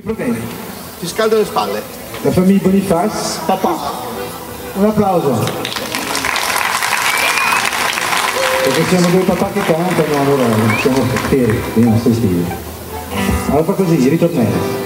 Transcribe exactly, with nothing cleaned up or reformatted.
problemi. Ti scaldo le spalle. La famiglia Boniface, papà. Un applauso. Perché siamo due papà che cantano, allora siamo fieri dei nostri stili. Allora fa così, ritornello.